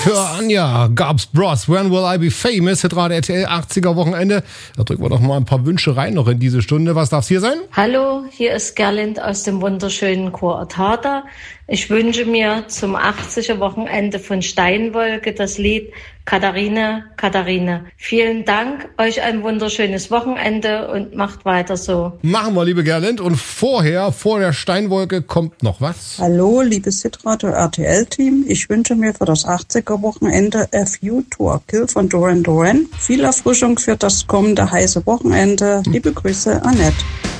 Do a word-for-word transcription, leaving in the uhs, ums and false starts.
Für Anja gab's Bros. When Will I Be Famous? Hitrate R T L achtziger Wochenende. Da drücken wir doch mal ein paar Wünsche rein noch in diese Stunde. Was darf's hier sein? Hallo, hier ist Gerlind aus dem wunderschönen Chor-Artata. Ich wünsche mir zum achtziger Wochenende von Steinwolke das Lied Katharine, Katharine. Vielen Dank, euch ein wunderschönes Wochenende und macht weiter so. Machen wir, liebe Gerlind. Und vorher, vor der Steinwolke, kommt noch was. Hallo, liebes Hitrate R T L-Team. Ich wünsche mir für das achtziger Wochenende F U Tour Kill von Duran Duran. Viel Erfrischung für das kommende heiße Wochenende. Liebe Grüße, Annette.